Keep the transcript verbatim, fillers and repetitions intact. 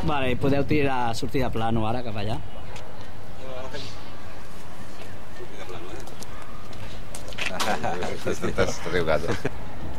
Vale, i podeu tirar, sortir de plano ara cap allà. Estàs equivocat.